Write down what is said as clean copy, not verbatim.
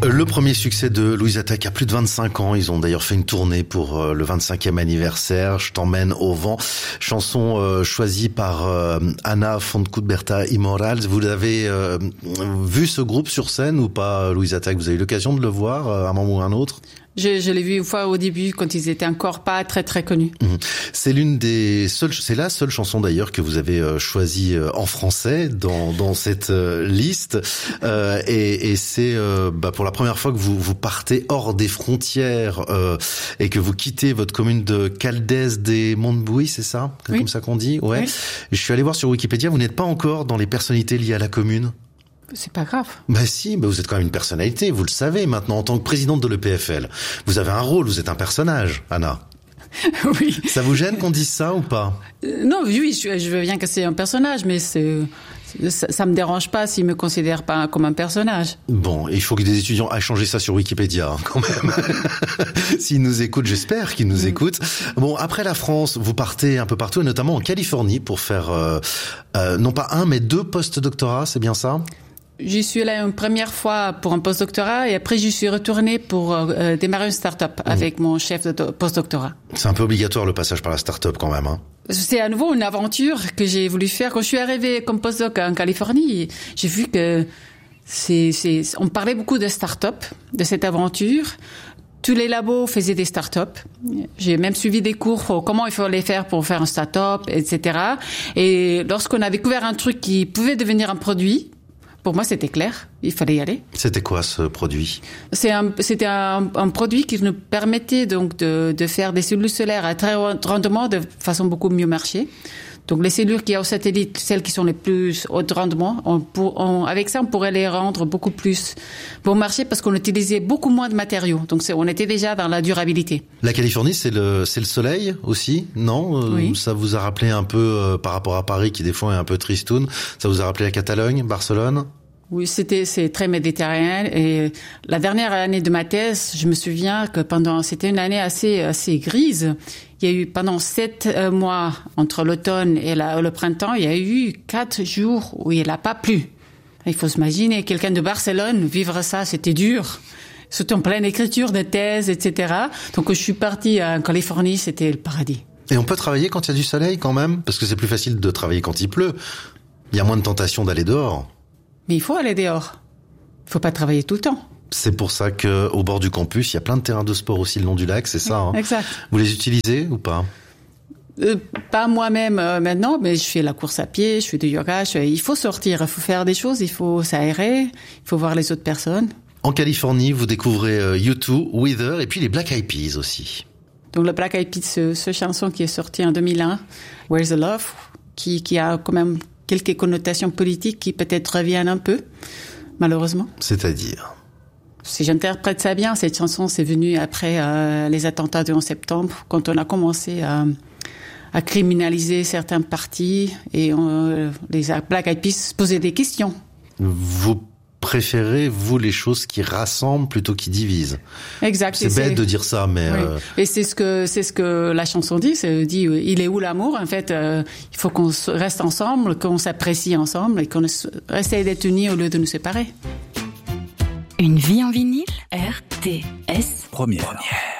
Le premier succès de Louise Attaque a plus de 25 ans. Ils ont d'ailleurs fait une tournée pour le 25e anniversaire. Je t'emmène au vent. Chanson choisie par Anna Fontcuberta y Morals. Vous avez vu ce groupe sur scène ou pas, Louise Attaque? Vous avez eu l'occasion de le voir à un moment ou à un autre? Je l'ai vu une fois au début, quand ils étaient encore pas très très connus. C'est c'est la seule chanson d'ailleurs que vous avez choisie en français dans cette liste, et c'est pour la première fois que vous partez hors des frontières et que vous quittez votre commune de Caldes des Montbui, c'est ça? Oui. Comme ça qu'on dit, ouais. Oui. Je suis allé voir sur Wikipédia, vous n'êtes pas encore dans les personnalités liées à la commune. C'est pas grave. Si, vous êtes quand même une personnalité, vous le savez maintenant, en tant que présidente de l'EPFL. Vous avez un rôle, vous êtes un personnage, Anna. Oui. Ça vous gêne qu'on dise ça ou pas? Non, oui, je veux bien que c'est un personnage, mais ça me dérange pas s'ils me considèrent pas comme un personnage. Bon, il faut que des étudiants aillent changer ça sur Wikipédia, quand même. S'ils nous écoutent, j'espère qu'ils nous écoutent. Bon, après la France, vous partez un peu partout, et notamment en Californie, pour faire non pas un, mais 2 post-doctorats, c'est bien ça? J'y suis allée une première fois pour un post-doctorat et après j'y suis retournée pour démarrer une start-up avec mon chef de post-doctorat. C'est un peu obligatoire le passage par la start-up quand même, hein. C'est à nouveau une aventure que j'ai voulu faire. Quand je suis arrivée comme post-doc en Californie, j'ai vu que on parlait beaucoup de start-up, de cette aventure. Tous les labos faisaient des start-up. J'ai même suivi des cours pour comment il fallait faire pour faire un start-up, etc. Et lorsqu'on a découvert un truc qui pouvait devenir un produit, pour moi, c'était clair. Il fallait y aller. C'était quoi, ce produit? C'était un produit qui nous permettait donc de faire des cellules solaires à très haut rendement de façon beaucoup mieux marcher. Donc, les cellules qui y a au satellite, celles qui sont les plus haut rendement, avec ça, on pourrait les rendre beaucoup plus bon marché parce qu'on utilisait beaucoup moins de matériaux. Donc, on était déjà dans la durabilité. La Californie, c'est le soleil aussi, non? Oui. Ça vous a rappelé un peu par rapport à Paris, qui des fois est un peu tristoun. Ça vous a rappelé la Catalogne, Barcelone? Oui, c'est très méditerranéen. Et la dernière année de ma thèse, je me souviens que c'était une année assez grise. Il y a eu pendant 7 mois entre l'automne et le printemps, il y a eu 4 jours où il n'a pas plu. Il faut s'imaginer quelqu'un de Barcelone vivre ça, c'était dur. Surtout en pleine écriture de thèse, etc. Donc je suis partie en Californie, c'était le paradis. Et on peut travailler quand il y a du soleil quand même, parce que c'est plus facile de travailler quand il pleut. Il y a moins de tentation d'aller dehors. Mais il faut aller dehors. Il faut pas travailler tout le temps. C'est pour ça que au bord du campus, il y a plein de terrains de sport aussi le long du lac, c'est ça, hein? Exact. Vous les utilisez ou pas? Pas moi-même maintenant, mais je fais la course à pied, je fais du yoga. Il faut sortir, il faut faire des choses, il faut s'aérer, il faut voir les autres personnes. En Californie, vous découvrez U2, Weather et puis les Black Eyed Peas aussi. Donc le Black Eyed Peas, ce chanson qui est sorti en 2001, Where's the Love, qui a quand même quelques connotations politiques qui peut-être reviennent un peu, malheureusement. C'est-à-dire? Si j'interprète ça bien, cette chanson, c'est venu après les attentats du 11 septembre, quand on a commencé à criminaliser certains partis et les Black Eyed Peas se posaient des questions. Vous préférez, vous, les choses qui rassemblent plutôt qui divisent. Exact. C'est bête de dire ça, mais... Oui. Et c'est ce que la chanson dit. Ça dit, il est où l'amour? En fait, il faut qu'on reste ensemble, qu'on s'apprécie ensemble et qu'on essaye d'être unis au lieu de nous séparer. Une vie en vinyle, RTS. Première.